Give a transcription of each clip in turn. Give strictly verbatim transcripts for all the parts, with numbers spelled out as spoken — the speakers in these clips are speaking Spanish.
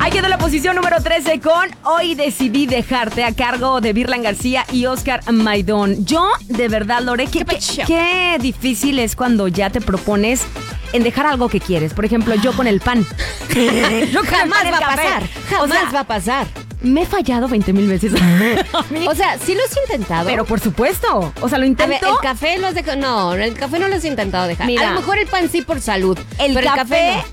Ahí quedó la posición número trece con Hoy Decidí Dejarte, a cargo de Virlan García y Oscar Maidón. Yo, de verdad, Lore, qué, qué, qué difícil es cuando ya te propones en dejar algo que quieres. Por ejemplo, yo con el pan. yo jamás va a pasar. Jamás o sea, va a pasar. Me he fallado veinte mil veces. O sea, sí lo has intentado. Pero por supuesto. O sea, lo intento. A ver, el café lo has dejado. No, el café no lo has intentado dejar. Mira, a lo mejor el pan sí por salud. El pero café, el café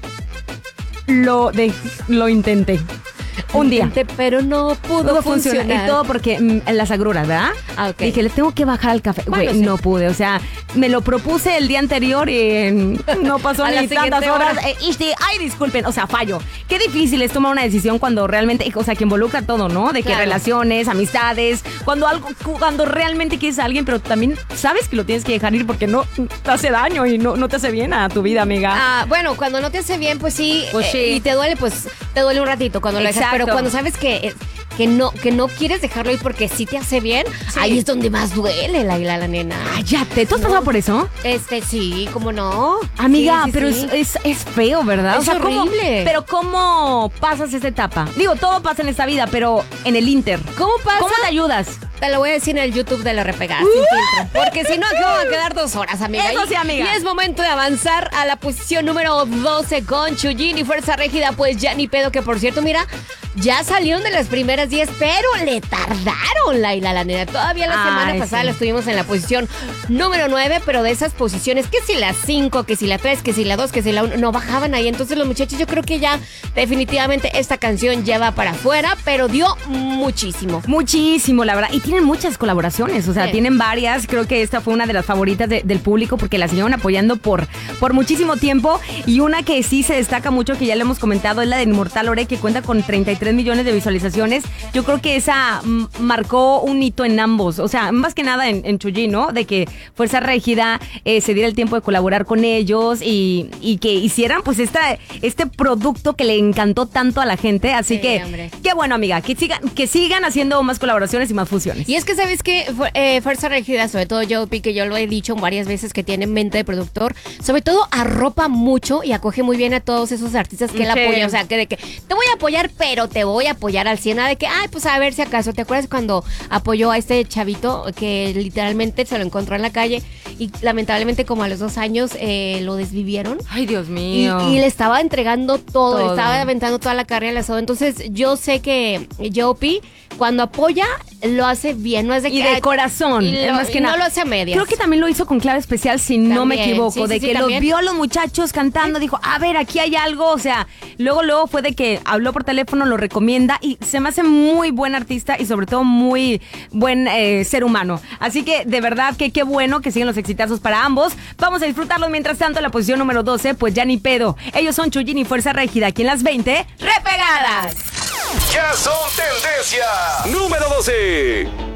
no. lo, de, lo intenté. Un día. Pero no pudo, pudo funcionar. funcionar. Y todo porque mm, en las agruras, ¿verdad? Ah, ok. Dije, le tengo que bajar al café. Güey, Bueno, sí. no pude. O sea, me lo propuse el día anterior y no pasó ni tantas horas. Eh, y, ay, disculpen. O sea, fallo. Qué difícil es tomar una decisión cuando realmente, o sea, que involucra todo, ¿no? De que claro. relaciones, amistades, cuando algo, cuando realmente quieres a alguien, pero también sabes que lo tienes que dejar ir porque no te hace daño y no, no te hace bien a tu vida, amiga. Ah, bueno, cuando no te hace bien, pues sí. Pues sí. Eh, y te duele, pues te duele un ratito cuando lo dejas. Pero cuando sabes que, que, no, que no quieres dejarlo ir porque sí te hace bien, sí. Ahí es donde más duele la, la, la nena. Cállate, ¿tú has no. pasado por eso? Este, sí, ¿cómo no? Amiga, sí, sí, pero sí. Es, es, es feo, ¿verdad? Es o sea, horrible. ¿cómo, pero ¿cómo pasas esta etapa? Digo, todo pasa en esta vida, pero en el Inter. ¿Cómo pasa? ¿Cómo te ayudas? Te lo voy a decir en el YouTube de La Repegada, uh, sin filtro. Porque si no, aquí vamos a quedar dos horas, amiga. Eso sí, amiga. Y es momento de avanzar a la posición número doce con Chuyín y Fuerza Régida, pues ya ni pedo, que por cierto, mira, ya salieron de las primeras diez, pero le tardaron, Laila, la nena. Todavía la Ay, semana pasada sí. la estuvimos en la posición número nueve, pero de esas posiciones, que si la cinco, que si la tres, que si la dos, que si la uno, no bajaban ahí. Entonces los muchachos, yo creo que ya definitivamente esta canción ya va para afuera, pero dio muchísimo. Muchísimo, la verdad. Y tienen muchas colaboraciones, o sea, sí. tienen varias. Creo que esta fue una de las favoritas de, del público porque la siguieron apoyando por, por muchísimo tiempo. Y una que sí se destaca mucho, que ya le hemos comentado, es la de Inmortal Lore, que cuenta con treinta y tres millones de visualizaciones. Yo creo que esa m- marcó un hito en ambos, o sea, más que nada en, en Chuyín, ¿no? De que Fuerza Régida eh, se diera el tiempo de colaborar con ellos y, y que hicieran pues esta, este producto que le encantó tanto a la gente. Así sí, que, hombre. qué bueno, amiga, que sigan, que sigan haciendo más colaboraciones y más fusiones. Y es que, ¿sabes qué? Eh, Fuerza Régida, sobre todo yo, que yo lo he dicho varias veces, que tiene mente de productor, sobre todo arropa mucho y acoge muy bien a todos esos artistas que él sí. apoya. O sea, que de que te voy a apoyar, pero te voy a apoyar al cien. Nada de que, ay, pues a ver si acaso. ¿Te acuerdas cuando apoyó a este chavito que literalmente se lo encontró en la calle y lamentablemente como a los dos años eh, lo desvivieron? Ay, Dios Y, mío. y le estaba entregando todo, Todo. le estaba aventando toda la carrera al asado. Entonces yo sé que Jopi, cuando apoya, lo hace bien, no es de que... Y de corazón, y lo, más que y nada. no lo hace a medias. Creo que también lo hizo con clave especial, si también, no me equivoco, sí, sí, de sí, que también. los vio a los muchachos cantando, dijo, a ver, aquí hay algo, o sea, luego, luego fue de que habló por teléfono, lo recomienda y se me hace muy buen artista y sobre todo muy buen eh, ser humano. Así que, de verdad, que qué bueno que siguen los exitazos para ambos. Vamos a disfrutarlos mientras tanto. La posición número doce, pues ya ni pedo. Ellos son Chuyín y Fuerza Régida, aquí en las veinte, Repegadas. Ya son tendencia. Número doce.